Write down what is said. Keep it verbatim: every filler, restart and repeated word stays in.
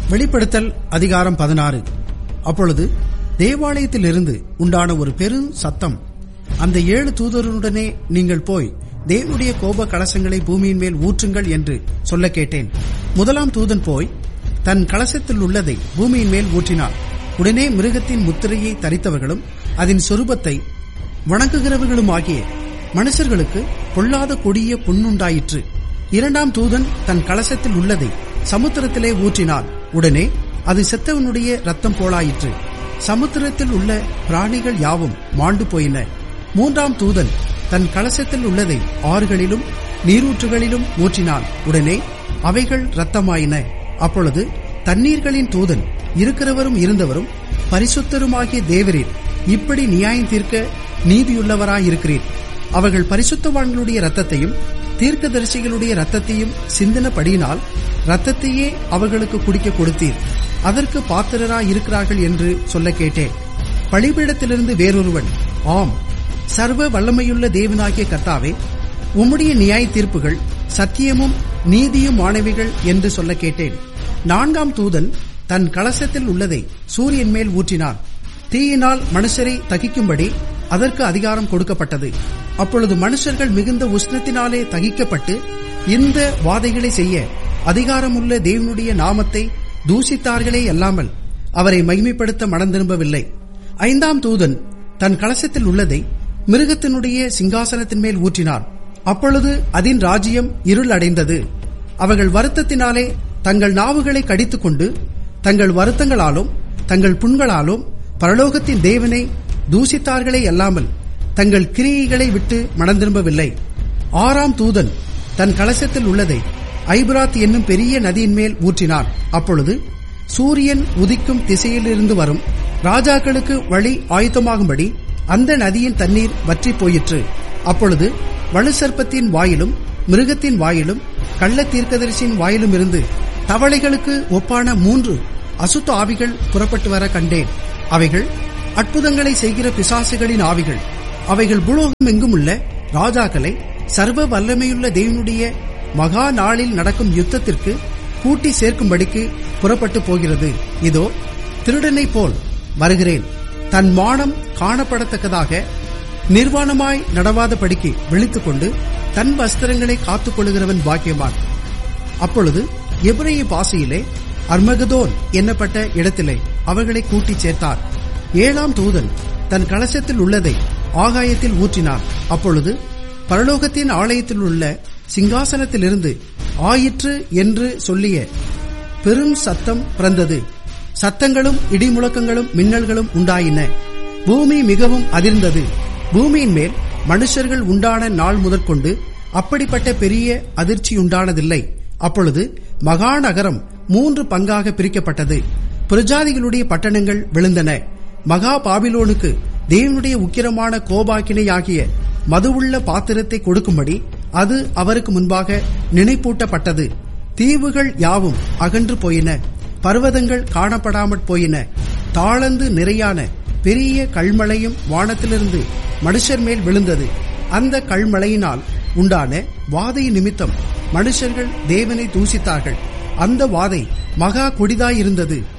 வெளிப்படுத்தல் அதிகாரம் பதினாறு. அப்பொழுது தேவாலயத்திலிருந்து உண்டான ஒரு பெரும் சத்தம், அந்த ஏழு தூதருடனே நீங்கள் போய் தேவனுடைய கோப கலசங்களை பூமியின் மேல் ஊற்றுங்கள் என்று சொல்ல கேட்டேன். முதலாம் தூதன் போய் தன் கலசத்தில் உள்ளதை பூமியின் மேல் ஊற்றினார். உடனே மிருகத்தின் முத்திரையை தரித்தவர்களும் அதன் சொரூபத்தை வணங்குகிறவர்களுமாகிய மனுஷர்களுக்கு பொல்லாத கொடிய புண்ணுண்டாயிற்று. இரண்டாம் தூதன் தன் கலசத்தில் உள்ளதை சமுத்திரத்திலே ஊற்றினார். உடனே அது செத்தவனுடைய ரத்தம் போலாயிற்று. சமுத்திரத்தில் உள்ள பிராணிகள் யாவும் மாண்டு போயின. மூன்றாம் தூதன் தன் கலசத்தில் உள்ளதை ஆறுகளிலும் நீரூற்றுகளிலும் ஊற்றினான். உடனே அவைகள் இரத்தமாயின. அப்பொழுது தண்ணீர்களின் தூதன், இருக்கிறவரும் இருந்தவரும் பரிசுத்தருமாகிய தேவரீர், இப்படி நியாயம் தீர்க்க நீதியுள்ளவராயிருக்கிறீர். அவர்கள் பரிசுத்தவான்களுடைய இரத்தத்தையும் தீர்க்கதரிசிகளுடைய இரத்தத்தையும் சிந்தினபடியினால் இரத்தத்தையே அவர்களுக்கு குடிக்க கொடுத்தீர். அதற்கு பாத்திரராயிருக்கிறார்கள் என்று சொல்ல கேட்டேன். பலிபீடத்திலிருந்து வேறொருவன், ஆம், சர்வ வல்லமையுள்ள தேவனாகிய கர்த்தாவே, உம்முடைய நியாய தீர்ப்புகள் சத்தியமும் நீதியும் ஆனவைகள் என்று சொல்ல கேட்டேன். நான்காம் தூதன் தன் கலசத்தில் உள்ளதை சூரியன் மேல் ஊற்றினான். தீயினால் மனுஷரை தகிக்கும்படி அதற்கு அதிகாரம் கொடுக்கப்பட்டது. அப்பொழுது மனுஷர்கள் மிகுந்த உஷ்ணத்தினாலே தகிக்கப்பட்டு இந்த வாதைகளை செய்ய அதிகாரமுள்ள தேவனுடைய நாமத்தை தூசித்தார்களே அல்லாமல் அவரை மகிமைப்படுத்த மனம் திரும்பவில்லை. ஐந்தாம் தூதன் தன் கலசத்தில் உள்ளதை மிருகத்தினுடைய சிங்காசனத்தின் மேல் ஊற்றினார். அப்பொழுது அதன் ராஜ்யம் இருள் அடைந்தது. அவர்கள் வருத்தத்தினாலே தங்கள் நாவுகளை கடித்துக் கொண்டு தங்கள் வருத்தங்களாலும் தங்கள் புண்களாலும் பரலோகத்தின் தேவனை தூசித்தார்களே அல்லாமல் தங்கள் கிரியைகளை விட்டு மனம் திரும்பவில்லை. ஆறாம் தூதன் தன் கலசத்தில் உள்ளதை ஐபிராத் என்னும் பெரிய நதியின் மேல் ஊற்றினார். அப்பொழுது சூரியன் உதிக்கும் திசையிலிருந்து வரும் ராஜாக்களுக்கு வழி ஆயத்தமாகும்படி அந்த நதியின் தண்ணீர் வற்றி போயிற்று. அப்பொழுது வலுசர்ப்பத்தின் வாயிலும் மிருகத்தின் வாயிலும் கள்ள தீர்க்கதரிசியின் வாயிலும் இருந்து தவளைகளுக்கு ஒப்பான மூன்று அசுத்த ஆவிகள் புறப்பட்டு வர கண்டேன். அவைகள் அற்புதங்களை செய்கிற பிசாசுகளின் ஆவிகள். அவைகள் பூலோகம் எங்கும் உள்ள ராஜாக்களை சர்வ வல்லமையுள்ள தேவனுடைய மகா நாளில் நடக்கும் யுத்தத்திற்கு கூட்டி சேர்க்கும்படிக்கு புறப்பட்டு போகிறது. இதோ, திருடனை போல் வருகிறேன். தன் மானம் காணப்படத்தக்கதாக நிர்வாணமாய் நடவாதபடிக்கு விழித்துக் கொண்டு தன் வஸ்திரங்களை காத்துக் கொள்ளுகிறவன் பாக்கியவான். அப்பொழுது எபிரேய பாஷையிலே அர்மகதோன் என்னப்பட்ட இடத்திலே அவர்களை கூட்டி சேர்த்தார். ஏழாம் தூதன் தன் கலசத்தில் உள்ளதை ஆகாயத்தில் ஊற்றினார். அப்பொழுது பரலோகத்தின் ஆலயத்தில் உள்ள சிங்காசனத்திலிருந்து ஆயிற்று என்று சொல்லிய பெரும் சத்தம் பிறந்தது. சத்தங்களும் இடிமுழக்கங்களும் மின்னல்களும் உண்டாயின. பூமி மிகவும் அதிர்ந்தது. பூமியின் மேல் மனுஷர்கள் உண்டான நாள் முதற்கொண்டு அப்படிப்பட்ட பெரிய அதிர்ச்சியுண்டானதில்லை. அப்பொழுது மகாநகரம் மூன்று பங்காக பிரிக்கப்பட்டது. பிரஜாதிகளுடைய பட்டணங்கள் விழுந்தன. மகா பாபிலோனுக்கு தேவனுடைய உக்கிரமான கோபாக்கினையாகிய மதுவுள்ள பாத்திரத்தை கொடுக்கும்படி அது அவருக்கு முன்பாக நினைப்பூட்டப்பட்டது. தீவுகள் யாவும் அகன்று போயின. பர்வதங்கள் காணப்படாமற் போயின. தாளந்து நிறையான பெரிய கல்மழையும் வானத்திலிருந்து மனுஷர் மேல் விழுந்தது. அந்த கல்மழையினால் உண்டான வாதை நிமித்தம் மனுஷர்கள் தேவனை தூசித்தார்கள். அந்த வாதை மகா கொடிதாயிருந்தது.